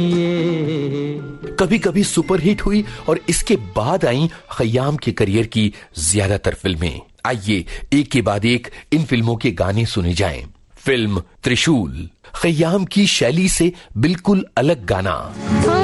कभी कभी सुपरहिट हुई और इसके बाद आई खय्याम के करियर की ज्यादातर फिल्में। आइए एक के बाद एक इन फिल्मों के गाने सुने जाएं। फिल्म त्रिशूल, खय्याम की शैली से बिल्कुल अलग गाना।